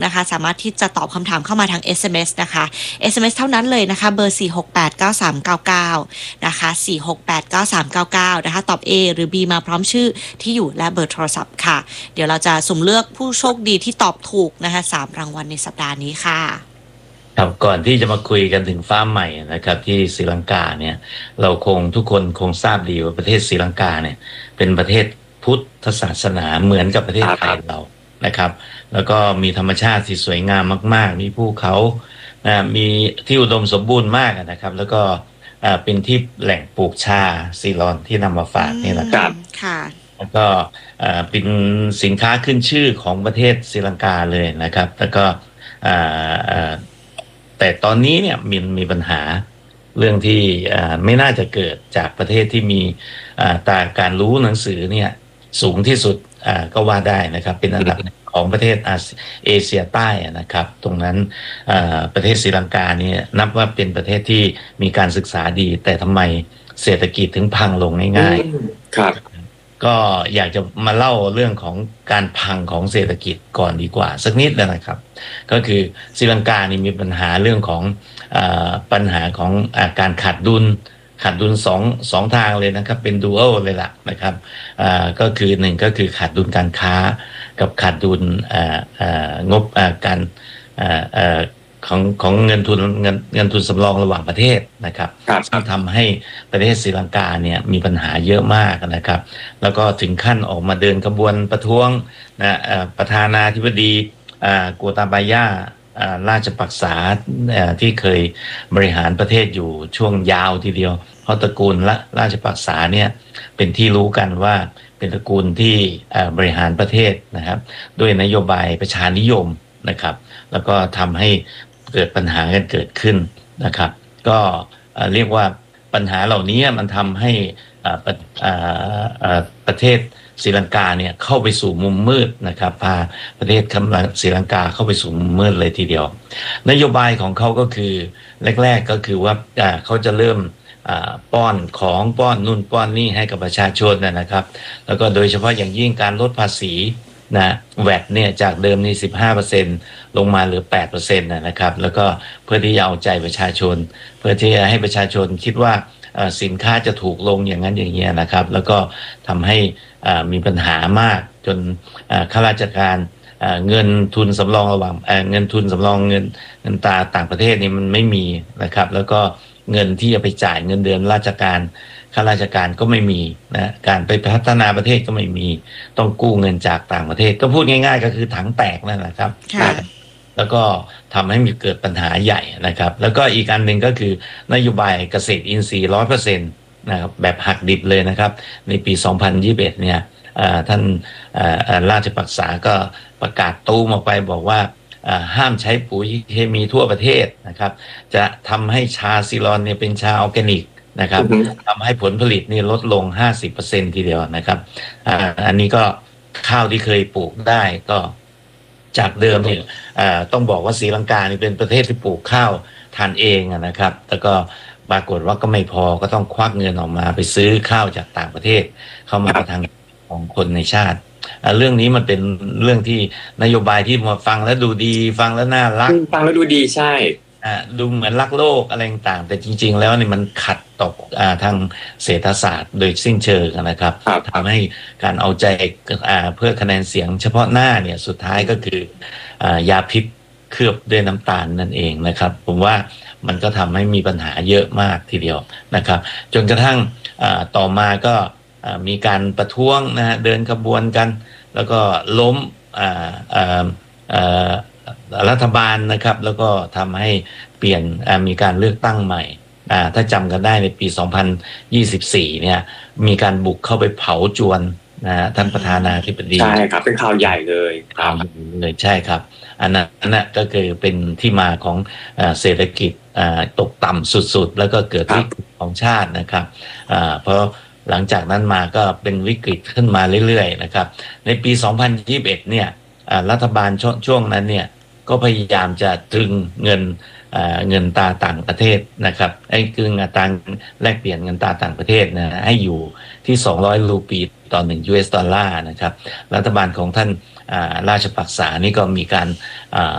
นะคะสามารถที่จะตอบคำถามเข้ามาทาง SMS นะคะ SMS เท่านั้นเลยนะคะเบอร์4689399นะคะ4689399นะคะตอบ A หรือ B มาพร้อมชื่อที่อยู่และเบอร์โทรศัพท์ค่ะเดี๋ยวเราจะสุ่มเลือกผู้โชคดีที่ตอบถูกนะคะ3รางวัลในสัปดาห์นี้ค่ะครับก่อนที่จะมาคุยกันถึงฟาร์มใหม่นะครับที่ศรีลังกาเนี่ยเราทุกคนคงทราบดีว่าประเทศศรีลังกาเนี่ยเป็นประเทศพุทธศาสนาเหมือนกับประเทศไทยเรานะครับแล้วก็มีธรรมชาติที่สวยงามมากๆมีภูเขามีที่อุดมสมบูรณ์มากนะครับแล้วก็เป็นที่แหล่งปลูกชาซีลอนที่นำมาฝากนี่แหละครับค่ะแล้วก็เป็นสินค้าขึ้นชื่อของประเทศศรีลังกาเลยนะครับแล้วก็แต่ตอนนี้เนี่ยมีปัญหาเรื่องที่ไม่น่าจะเกิดจากประเทศที่มีตาการรู้หนังสือเนี่ยสูงที่สุดก็ว่าได้นะครับเป็นอันดับของประเทศเอเชียใต้นะครับตรงนั้นประเทศศรีลังกาเนี่ยนับว่าเป็นประเทศที่มีการศึกษาดีแต่ทำไมเศรษฐกิจถึงพังลงง่ายๆครับก็อยากจะมาเล่าเรื่องของการพังของเศรษฐกิจก่อนดีกว่าสักนิดนะครับก็คือศรีลังกานี่มีปัญหาเรื่องของปัญหาของการขาดดุลสองทางเลยนะครับเป็นดูอัลเลยล่ะนะครับก็คือหนึ่งก็คือขาดดุลการค้ากับขาดดุลงบการของเงินทุนสำรองระหว่างประเทศนะครับซึ่งทำให้ประเทศศรีลังกาเนี่ยมีปัญหาเยอะมากนะครับแล้วก็ถึงขั้นออกมาเดินขบวนประท้วงประธานาธิบดีโกตาบายาราชปักษาที่เคยบริหารประเทศอยู่ช่วงยาวทีเดียวเพราะตระกูลราชปักษาเนี่ยเป็นที่รู้กันว่าเป็นตระกูลที่บริหารประเทศนะครับด้วยนโยบายประชานิยมนะครับแล้วก็ทำให้เกิดปัญหากันเกิดขึ้นนะครับก็เรียกว่าปัญหาเหล่านี้มันทำให้ประเทศศรีลังกาเนี่ยเข้าไปสู่มุมมืดนะครับพาประเทศศรีลังกาเข้าไปสู่มุมมืดเลยทีเดียวนโยบายของเขาก็คือแรกๆก็คือว่าเขาจะเริ่มป้อนนู่นป้อนนี่ให้กับประชาชนนะครับแล้วก็โดยเฉพาะอย่างยิ่งการลดภาษีแวตเนี่ยจากเดิมนี่ 15% ลงมาเหลือ 8% นะครับแล้วก็เพื่อที่จะเอาใจประชาชนเพื่อที่จะให้ประชาชนคิดว่าสินค้าจะถูกลงอย่างนั้นอย่างนี้นะครับแล้วก็ทำให้มีปัญหามากจนข้าราชการเงินทุนสำรองระหว่างเงินทุนสำรองเงินต่างประเทศนี่มันไม่มีนะครับแล้วก็เงินที่จะไปจ่ายเงินเดือนราชการข้าราชการก็ไม่มีนะการไปพัฒนาประเทศก็ไม่มีต้องกู้เงินจากต่างประเทศก็พูดง่ายๆก็คือถังแตกนั่นแหละครับแล้วก็ทำให้มีเกิดปัญหาใหญ่นะครับแล้วก็อีกอันหนึ่งก็คือนโยบายเกษตรอินทรีย์ 100% นะครับแบบหักดิบเลยนะครับในปี 2021 เนี่ยท่านราชปักษาก็ประกาศตูมออกไปบอกว่าห้ามใช้ปุ๋ยเคมีทั่วประเทศนะครับจะทำให้ชาซีลอนเนี่ยเป็นชาออร์แกนิกนะครับทำให้ผลผลิตนี่ลดลง 50% ทีเดียวนะครับอันนี้ก็ข้าวที่เคยปลูกได้ก็จากเดิมเนี่ยต้องบอกว่าศรีลังกานี่เป็นประเทศที่ปลูกข้าวทานเองนะครับแต่ก็ปรากฏว่าก็ไม่พอก็ต้องควักเงินออกมาไปซื้อข้าวจากต่างประเทศเข้ามาประทังของคนในชาติเรื่องนี้มันเป็นเรื่องที่นโยบายที่มาฟังแล้วดูดีฟังแล้วน่ารักฟังแล้วดูดีใช่ดูเหมือนรักโลกอะไรต่างแต่จริงๆแล้วนี่มันขัดต่อทางเศรษฐศาสตร์โดยสิ้นเชิงนะครับทำให้การเอาใจเพื่อคะแนนเสียงเฉพาะหน้าเนี่ยสุดท้ายก็คือยาพิษเคลือบด้วยน้ำตาลนั่นเองนะครับผมว่ามันก็ทำให้มีปัญหาเยอะมากทีเดียวนะครับจนกระทั่งต่อมาก็มีการประท้วงเดินขบวนกันแล้วก็ล้มรัฐบาลนะครับแล้วก็ทำให้เปลี่ยนมีการเลือกตั้งใหม่ถ้าจำกันได้ในปี 2024 เนี่ยมีการบุกเข้าไปเผาจวนท่านประธานาธิบดีใช่ครับเป็นข่าวใหญ่เลยข่าวใหญ่เลยใช่ครับอันนั้นก็คือเป็นที่มาของเศรษฐกิจตกต่ำสุดๆแล้วก็เกิดวิกฤตของชาตินะครับเพราะหลังจากนั้นมาก็เป็นวิกฤตขึ้นมาเรื่อยๆนะครับในปี 2021 เนี่ยรัฐบาลช่วงนั้นเนี่ยก็พยายามจะตรึงเงินตราต่างประเทศนะครับไอ้คืออัตราแลกเปลี่ยนเงินตราต่างประเทศนะให้อยู่ที่200รูปีต่อ1 US ดอลลาร์นะครับรัฐบาลของท่านราชปักษานี่ก็มีการ